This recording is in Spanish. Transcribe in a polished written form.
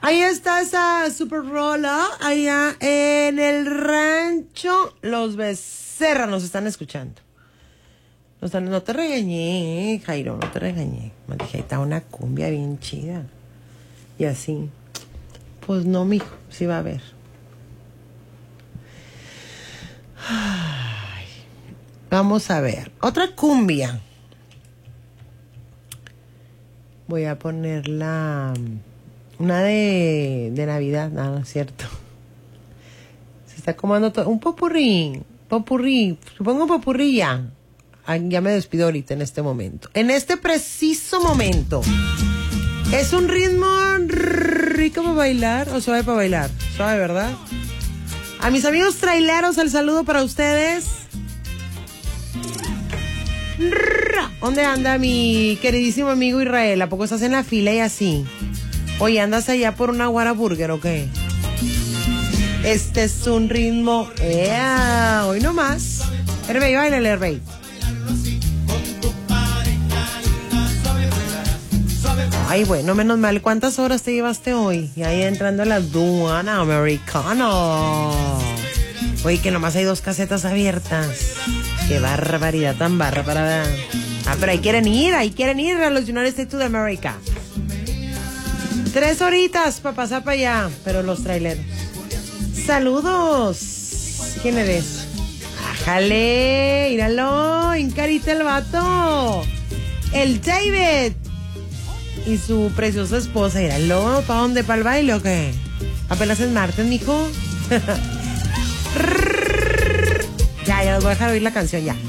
Ahí está esa super rola, allá en el rancho Los Becerra nos están escuchando. No te regañé, Jairo, no te regañé. Me dije, ahí está una cumbia bien chida. Y así, pues no, mijo, sí va a haber. Ay, vamos a ver, otra cumbia. Voy a ponerla... Una de Navidad, no es cierto. Se está comando todo. Un popurrí. Supongo popurrí ya. Ay, ya me despido ahorita en este momento. En este preciso momento. Es un ritmo rico para bailar o suave para bailar. Suave, ¿verdad? A mis amigos traileros, el saludo para ustedes. ¿Dónde anda mi queridísimo amigo Israel? ¿A poco estás en la fila y así? Oye, ¿andas allá por una Whataburger o qué? Este es un ritmo... Hoy nomás. Herbey, bailale, Herbey. Ay, bueno, menos mal. ¿Cuántas horas te llevaste hoy? Y ahí entrando a la aduana americana. Oye, que nomás hay 2 casetas abiertas. Qué barbaridad tan bárbara. Ah, pero ahí quieren ir a los United States of America. 3 horitas para pasar para allá, pero los traileros. Saludos. ¿Quién eres? Ájale, míralo, encarita el vato. El David y su preciosa esposa, míralo. ¿Para dónde? ¿Para el baile o qué? Apenas es martes, mijo. Ya los voy a dejar oír la canción ya.